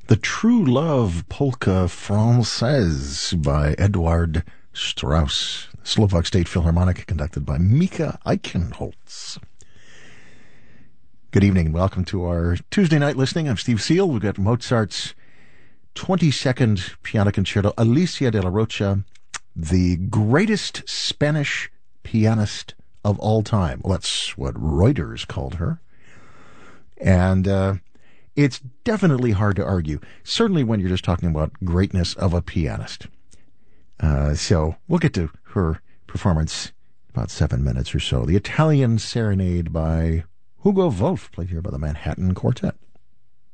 The True Love Polka Française by Eduard Strauss, Slovak State Philharmonic, conducted by Mika Eichenholz. Good evening and welcome to our Tuesday night listening. I'm Steve Seal. We've got Mozart's 22nd Piano Concerto, Alicia de la Rocha, the greatest Spanish pianist of all time. Well, that's what Reuters called her. And it's definitely hard to argue, certainly when you're just talking about greatness of a pianist. So we'll get to her performance in about 7 minutes or so. The Italian Serenade by Hugo Wolf, played here by the Manhattan Quartet.